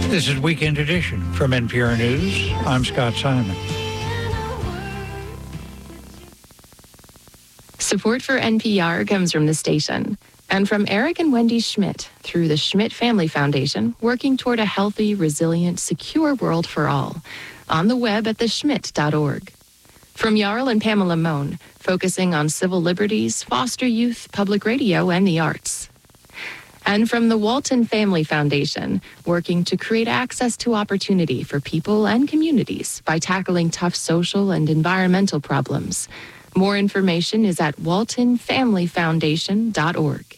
This is Weekend Edition from NPR News. I'm Scott Simon. Support for NPR comes from the station and from Eric and Wendy Schmidt through the Schmidt Family Foundation, working toward a healthy, resilient, secure world for all. On the web at theschmidt.org. From Jarl and Pamela Mohn, focusing on civil liberties, foster youth, public radio, and the arts. And from the Walton Family Foundation, working to create access to opportunity for people and communities by tackling tough social and environmental problems. More information is at waltonfamilyfoundation.org.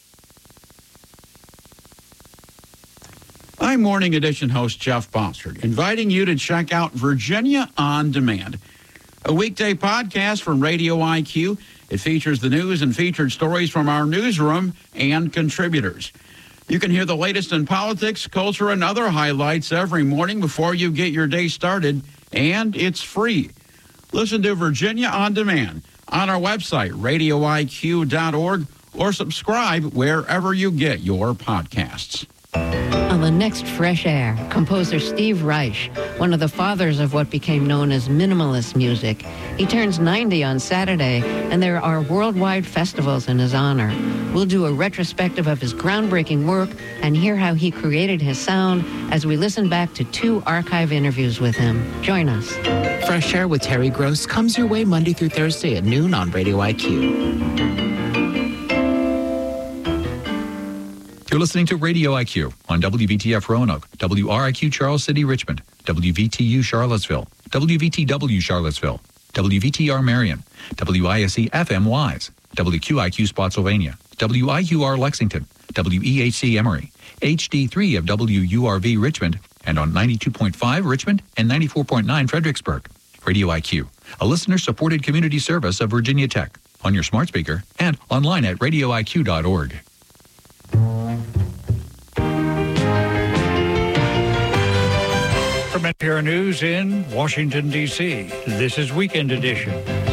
I'm Morning Edition host Jeff Bossert, inviting you to check out Virginia On Demand, a weekday podcast from Radio IQ. It features the news and featured stories from our newsroom and contributors. You can hear the latest in politics, culture, and other highlights every morning before you get your day started, and it's free. Listen to Virginia On Demand on our website, radioiq.org, or subscribe wherever you get your podcasts. On the next Fresh Air, composer Steve Reich, one of the fathers of what became known as minimalist music. He turns 90 on Saturday, and there are worldwide festivals in his honor. We'll do a retrospective of his groundbreaking work and hear how he created his sound as we listen back to 2 archive interviews with him. Join us. Fresh Air with Terry Gross comes your way Monday through Thursday at noon on Radio IQ. You're listening to Radio IQ on WVTF Roanoke, WRIQ Charles City Richmond, WVTU Charlottesville, WVTW Charlottesville, WVTR Marion, WISC FM Wise, WQIQ Spotsylvania, WIUR Lexington, WEHC Emory, HD3 of WURV Richmond, and on 92.5 Richmond and 94.9 Fredericksburg. Radio IQ, a listener-supported community service of Virginia Tech, on your smart speaker and online at radioiq.org. From NPR News in Washington, D.C., this is Weekend Edition.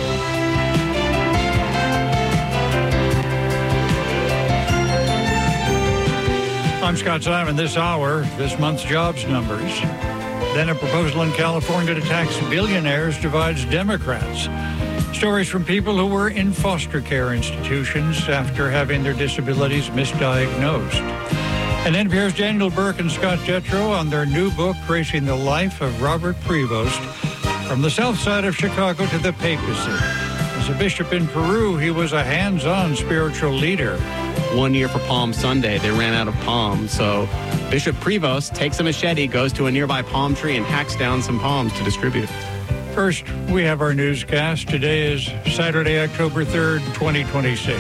I'm Scott Simon. This hour, this month's jobs numbers. Then a proposal in California to tax billionaires divides Democrats. Stories from people who were in foster care institutions after having their disabilities misdiagnosed. And NPR's Daniel Burke and Scott Jetro on their new book, Tracing the Life of Robert Prevost, from the south side of Chicago to the papacy. As a bishop in Peru, he was a hands-on spiritual leader. One year for Palm Sunday, they ran out of palms, so Bishop Prevost takes a machete, goes to a nearby palm tree, and hacks down some palms to distribute. First, we have our newscast. Today is Saturday, October 3rd, 2026.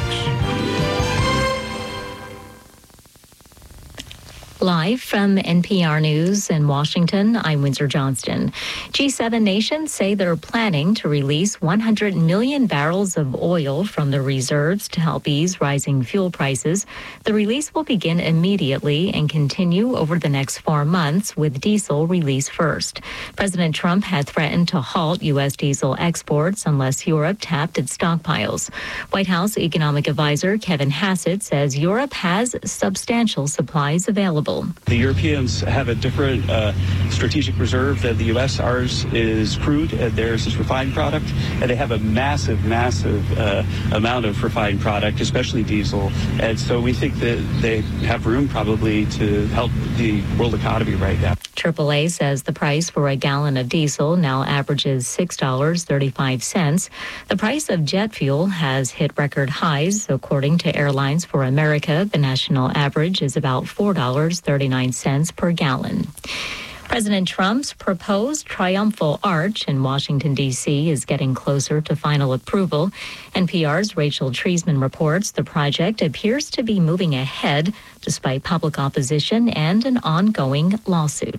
Live from NPR News in Washington, I'm Windsor Johnston. G7 nations say they're planning to release 100 million barrels of oil from the reserves to help ease rising fuel prices. The release will begin immediately and continue over the next 4 months, with diesel released first. President Trump had threatened to halt U.S. diesel exports unless Europe tapped its stockpiles. White House economic advisor Kevin Hassett says Europe has substantial supplies available. The Europeans have a different strategic reserve than the U.S. Ours is crude, and theirs is refined product, and they have a massive amount of refined product, especially diesel. And so we think that they have room probably to help the world economy right now. AAA says the price for a gallon of diesel now averages $6.35. The price of jet fuel has hit record highs. According to Airlines for America, the national average is about $4.39 per gallon. President Trump's proposed triumphal arch in Washington, D.C. is getting closer to final approval. NPR's Rachel Treisman reports the project appears to be moving ahead despite public opposition and an ongoing lawsuit.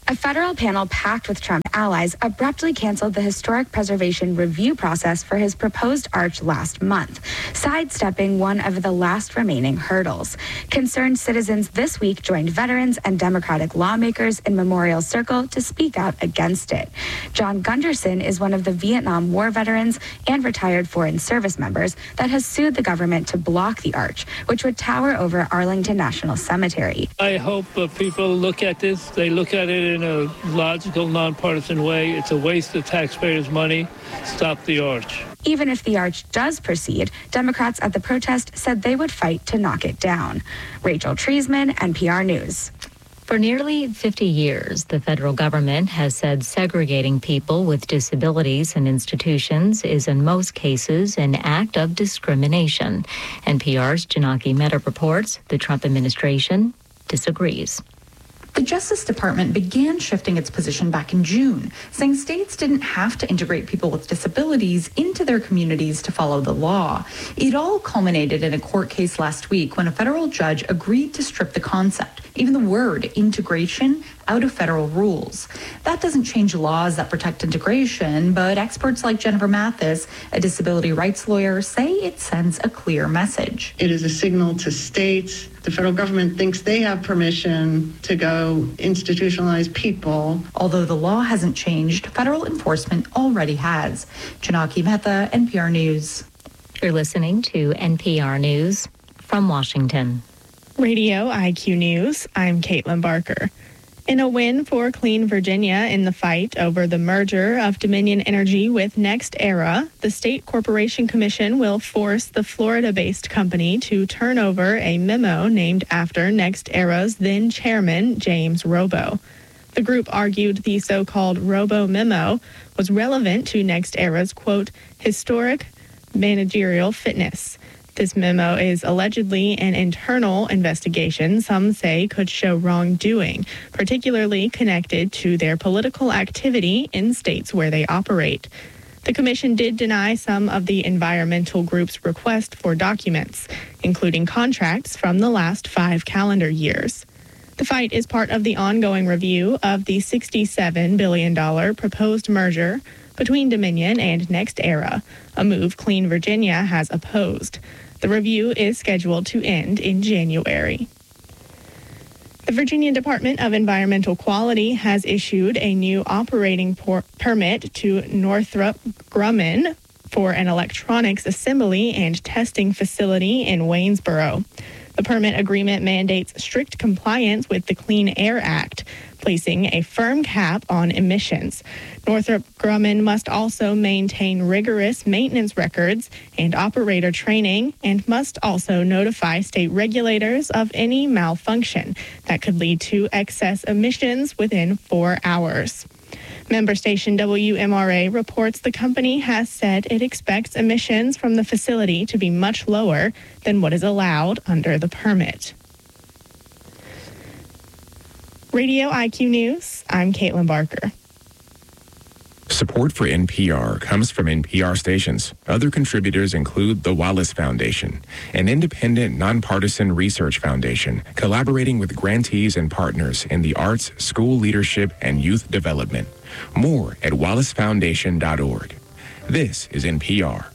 A federal panel packed with Trump allies abruptly canceled the historic preservation review process for his proposed arch last month, sidestepping one of the last remaining hurdles. Concerned citizens this week joined veterans and Democratic lawmakers in Memorial Circle to speak out against it. John Gunderson is one of the Vietnam War veterans and retired foreign service members that has sued the government to block the arch, which would tower over Arlington National Cemetery. I hope people look at this. They look at it in a logical, nonpartisan way. It's a waste of taxpayers' money. Stop the arch. Even if the arch does proceed, Democrats at the protest said they would fight to knock it down. Rachel Treisman, NPR News. For nearly 50 years, the federal government has said segregating people with disabilities in institutions is in most cases an act of discrimination. NPR's Janaki Mehta reports the Trump administration disagrees. The Justice Department began shifting its position back in June, saying states didn't have to integrate people with disabilities into their communities to follow the law. It all culminated in a court case last week when a federal judge agreed to strip the concept, even the word integration, out of federal rules. That doesn't change laws that protect integration, but experts like Jennifer Mathis, a disability rights lawyer, say it sends a clear message. It is a signal to states. The federal government thinks they have permission to go institutionalize people. Although the law hasn't changed, federal enforcement already has. Janaki Mehta, NPR News. You're listening to NPR News from Washington. Radio IQ News, I'm Caitlin Barker. In a win for Clean Virginia in the fight over the merger of Dominion Energy with NextEra, the State Corporation Commission will force the Florida-based company to turn over a memo named after NextEra's then chairman, James Robo. The group argued the so-called Robo memo was relevant to NextEra's, quote, historic managerial fitness. This memo is allegedly an internal investigation some say could show wrongdoing, particularly connected to their political activity in states where they operate. The commission did deny some of the environmental group's request for documents, including contracts from the last 5 calendar years. The fight is part of the ongoing review of the $67 billion proposed merger between Dominion and NextEra, a move Clean Virginia has opposed. The review is scheduled to end in January. The Virginia Department of Environmental Quality has issued a new operating permit to Northrop Grumman for an electronics assembly and testing facility in Waynesboro. The permit agreement mandates strict compliance with the Clean Air Act, placing a firm cap on emissions. Northrop Grumman must also maintain rigorous maintenance records and operator training, and must also notify state regulators of any malfunction that could lead to excess emissions within 4 hours. Member station WMRA reports the company has said it expects emissions from the facility to be much lower than what is allowed under the permit. Radio IQ News, I'm Caitlin Barker. Support for NPR comes from NPR stations. Other contributors include the Wallace Foundation, an independent, nonpartisan research foundation collaborating with grantees and partners in the arts, school leadership, and youth development. More at wallacefoundation.org. This is NPR.